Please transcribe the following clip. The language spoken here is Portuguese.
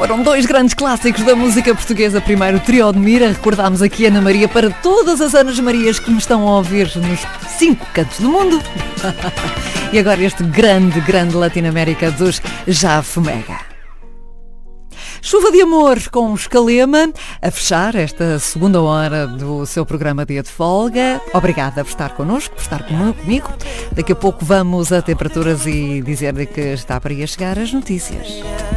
Foram dois grandes clássicos da música portuguesa. Primeiro, o Trio de Mira. Recordámos aqui Ana Maria para todas as Anas Marias que nos estão a ouvir nos 5 cantos do mundo. E agora este grande Latinoamérica dos Jaf Mega. Chuva de Amor com os Calema a fechar esta segunda hora do seu programa Dia de Folga. Obrigada por estar connosco, por estar comigo. Daqui a pouco vamos a temperaturas e dizer-lhe que está para ir chegar as notícias.